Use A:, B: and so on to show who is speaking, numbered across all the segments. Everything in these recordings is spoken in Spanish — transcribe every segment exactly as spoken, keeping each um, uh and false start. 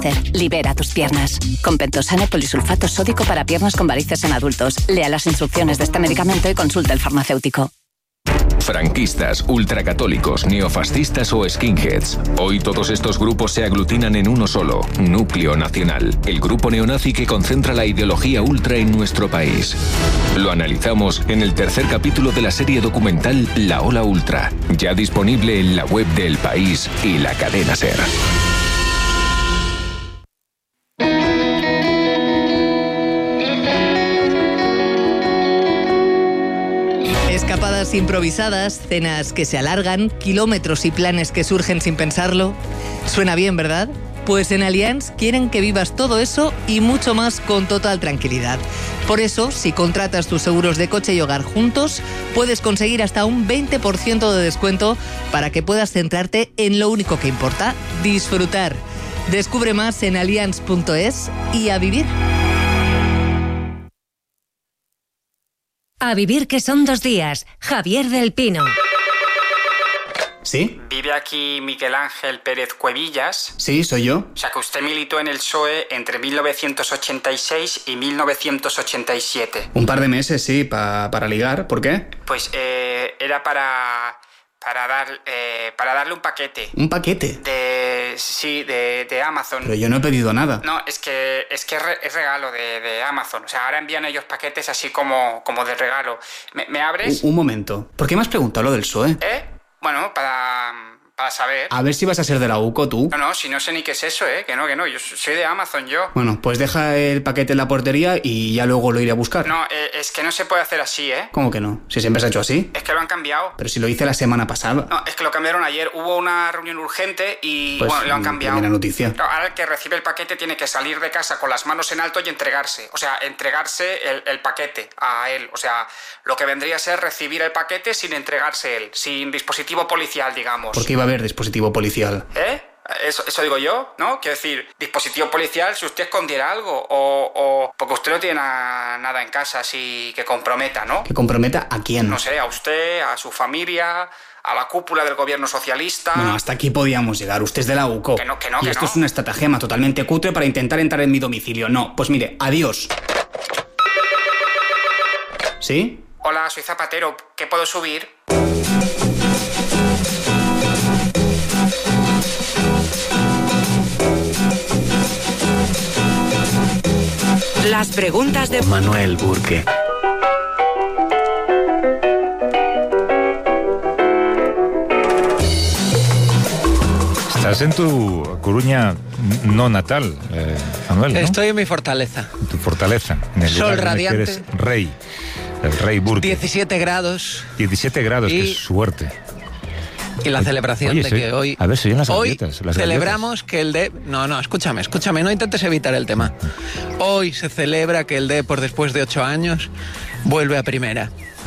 A: Libera tus piernas. Con Pentosane polisulfato sódico para piernas con varices en adultos. Lea las instrucciones de este medicamento y consulte al farmacéutico.
B: Franquistas, ultracatólicos, neofascistas o skinheads. Hoy todos estos grupos se aglutinan en uno solo, Núcleo Nacional, el grupo neonazi que concentra la ideología ultra en nuestro país. Lo analizamos en el tercer capítulo de la serie documental La Ola Ultra, ya disponible en la web de El País y la cadena SER.
C: Escapadas improvisadas, cenas que se alargan, kilómetros y planes que surgen sin pensarlo. Suena bien, ¿verdad? Pues en Allianz quieren que vivas todo eso y mucho más con total tranquilidad. Por eso, si contratas tus seguros de coche y hogar juntos, puedes conseguir hasta un veinte por ciento de descuento para que puedas centrarte en lo único que importa, disfrutar. Descubre más en allianz punto es y a vivir.
D: A vivir que son dos días. Javier del Pino.
E: ¿Sí?
F: ¿Vive aquí Miguel Ángel Pérez Cuevillas?
E: Sí, soy yo.
F: O sea, que usted militó en el P S O E entre mil novecientos ochenta y seis y mil novecientos ochenta y siete.
E: Un par de meses, sí, pa, para ligar. ¿Por qué?
F: Pues eh, era para... Para, dar, eh, para darle un paquete.
E: ¿Un paquete?
F: De... Sí, de, de Amazon.
E: Pero yo no he pedido nada.
F: No, es que es, que es, re, es regalo de, de Amazon. O sea, ahora envían ellos paquetes así como, como de regalo. ¿Me, me abres?
E: Un, un momento. ¿Por qué me has preguntado lo del P S O E?
F: ¿Eh? Bueno, para... Para saber.
E: A ver si vas a ser de la U C O tú.
F: No, no, si no sé ni qué es eso, ¿eh? Que no, que no. Yo soy de Amazon, yo.
E: Bueno, pues deja el paquete en la portería y ya luego lo iré a buscar.
F: No, eh, es que no se puede hacer así, ¿eh?
E: ¿Cómo que no? Si siempre se ha hecho así.
F: Es que lo han cambiado.
E: Pero si lo hice la semana pasada.
F: No, es que lo cambiaron ayer. Hubo una reunión urgente y,
E: pues,
F: bueno, lo han cambiado.
E: Buena noticia.
F: Ahora el que recibe el paquete tiene que salir de casa con las manos en alto y entregarse. O sea, entregarse el, el paquete a él. O sea, lo que vendría a ser recibir el paquete sin entregarse él. Sin dispositivo policial, digamos.
E: ¿Por qué iba a haber dispositivo policial?
F: ¿Eh? Eso, eso digo yo, ¿no? Quiero decir, dispositivo policial si usted escondiera algo o, o porque usted no tiene na, nada en casa así que comprometa, ¿no?
E: ¿Que comprometa a quién?
F: No sé, a usted, a su familia, a la cúpula del gobierno socialista.
E: Bueno, hasta aquí podíamos llegar. Usted es de la U C O.
F: Que no, que no,
E: y
F: que
E: esto
F: no.
E: es una estratagema totalmente cutre para intentar entrar en mi domicilio. No, pues mire, adiós. ¿Sí?
F: Hola, soy Zapatero. ¿Qué puedo subir?
D: Las preguntas de
G: Manuel Burke.
H: Estás en tu Coruña no natal, eh, Manuel, ¿no?
I: Estoy en mi fortaleza.
H: En tu fortaleza. En el
I: Sol
H: lugar en el que
I: radiante.
H: eres rey. El rey Burke.
I: diecisiete grados.
H: diecisiete grados,
I: y...
H: qué suerte.
I: Y la celebración
H: Oye,
I: de
H: soy,
I: que hoy...
H: A ver, soy en las
I: hoy
H: gaviotas, las
I: celebramos
H: gaviotas.
I: que el D... No, no, escúchame, escúchame, no intentes evitar el tema. Hoy se celebra que el Depor, después de ocho años, vuelve a primera.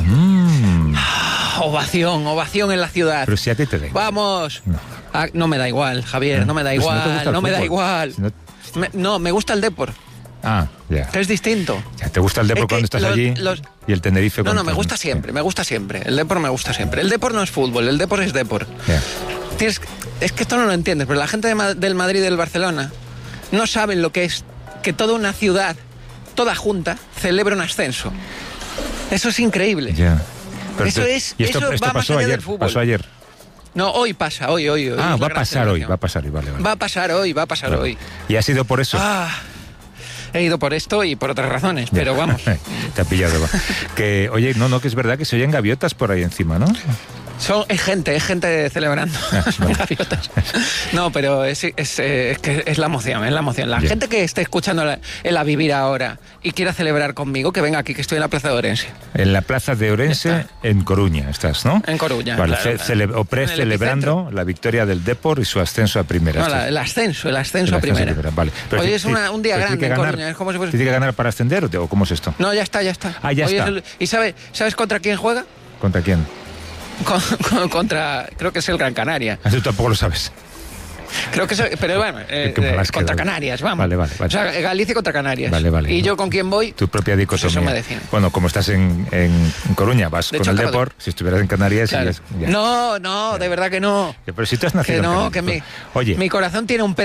H: Mm.
I: Ovación, ovación en la ciudad.
H: Pero si a ti te da igual.
I: ¡Vamos!
H: No,
I: Ah, no me da igual, Javier, no me da
H: Pero si no te
I: igual,
H: gusta el
I: no me da
H: fútbol.
I: igual.
H: Si no-
I: Me- no, me gusta el Depor,
H: Ah, ya.
I: que es distinto.
H: Ya, ¿te gusta el Depor
I: Es que
H: cuando estás
I: los-
H: allí?
I: los-
H: Y el Tenerife
I: No,
H: cuando
I: no, me
H: estás-
I: gusta siempre, me gusta siempre. El Depor me gusta siempre. El Depor no es fútbol, el Depor es Depor.
H: Ya.
I: Tienes, es que esto no lo entiendes, pero la gente de Ma- del Madrid y del Barcelona no saben lo que es que toda una ciudad, toda junta, celebra un ascenso. Eso es increíble.
H: Ya. Pero
I: Eso
H: te-
I: es-
H: y esto,
I: eso
H: esto
I: va más
H: pasó
I: allá
H: ayer.
I: del fútbol.
H: Pasó ayer.
I: No, hoy pasa, hoy, hoy, hoy.
H: Ah,
I: es la
H: va a
I: gran
H: pasar hoy,
I: celebración.
H: va a pasar hoy, vale, vale.
I: Va a pasar hoy, va a pasar
H: Claro.
I: hoy.
H: Y ha sido por eso.
I: Ah, he ido por esto y por otras razones, pero vamos.
H: Te ha pillado. va. Que, oye, no, no, que es verdad que se oyen gaviotas por ahí encima, ¿no?
I: Son, es gente, es gente celebrando.
H: Ah, vale.
I: Gaviotas. No, pero es, es, eh, es que es la emoción, es la emoción. La
H: Bien.
I: gente que esté escuchando la- el A Vivir ahora y quiera celebrar conmigo, que venga aquí, que estoy en la Plaza de Orense.
H: En la plaza de Orense, en Coruña, estás, ¿no?
I: En Coruña,
H: Vale,
I: claro,
H: ce-
I: claro.
H: cele- o pre
I: En el
H: celebrando la victoria del Depor y su ascenso a primera.
I: No,
H: estás.
I: la- el ascenso, el ascenso
H: El
I: a
H: ascenso
I: primera.
H: Vale. Pero
I: Hoy
H: ti-
I: es
H: ti-
I: una- un día
H: pero tiene
I: grande
H: que
I: en
H: ganar-
I: Coruña, es como si fuese-
H: ¿Tiene que ganar para ascender o te- o cómo es esto?
I: No, ya está, ya está.
H: Ah, ya
I: Hoy
H: está.
I: es el- ¿Y sabe, sabes contra quién juega?
H: ¿Contra quién?
I: Con- con- contra, creo que es el Gran Canaria.
H: Ah, tú tampoco lo sabes.
I: Creo que es, pero bueno, eh,
H: Qué mal
I: eh,
H: has
I: contra
H: quedado.
I: Canarias, vamos.
H: Vale, vale, vale.
I: O sea, Galicia contra Canarias.
H: Vale, vale.
I: ¿Y yo con quién voy?
H: Tu propia dicotomía.
I: Pues eso me define.
H: Bueno, como estás en, en Coruña, vas
I: De
H: con
I: hecho,
H: el
I: acabo de-
H: Depor. Si estuvieras en Canarias,
I: Claro.
H: irías- ya.
I: No, no, de verdad que no.
H: Pero si tú has nacido
I: Que
H: en
I: no,
H: Canarias,
I: que mi,
H: Oye,
I: mi corazón tiene un